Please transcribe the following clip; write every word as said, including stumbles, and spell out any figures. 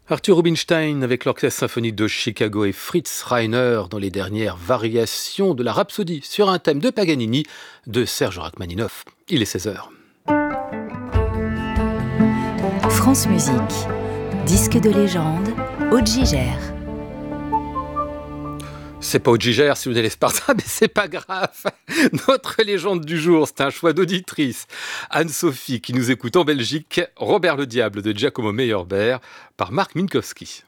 Arthur Rubinstein avec l'Orchestre symphonique de Chicago et Fritz Reiner dans les dernières variations de la Rhapsodie sur un thème de Paganini de Serge Rachmaninoff. Il est seize heures. France Musique, disque de légende, Aude Gigère. C'est pas Audjiger si vous allez Sparta, mais c'est pas grave. Notre légende du jour, c'est un choix d'auditrice. Anne-Sophie qui nous écoute en Belgique, Robert le Diable de Giacomo Meyerbeer par Marc Minkowski.